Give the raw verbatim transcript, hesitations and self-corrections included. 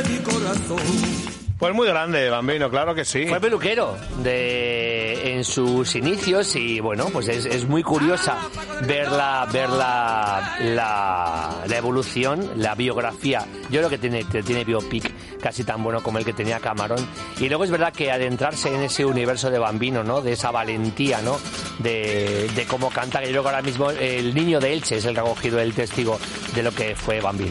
mi corazón. Pues muy grande, Bambino, claro que sí. Fue peluquero de, en sus inicios y bueno, pues es, es muy curiosa ver, la, ver la, la, la evolución, la biografía. Yo creo que tiene, tiene biopic casi tan bueno como el que tenía Camarón. Y luego es verdad que adentrarse en ese universo de Bambino, ¿no? De esa valentía, ¿no? De, de cómo canta, que yo creo que ahora mismo el niño de Elche es el que ha cogido el testigo de lo que fue Bambino.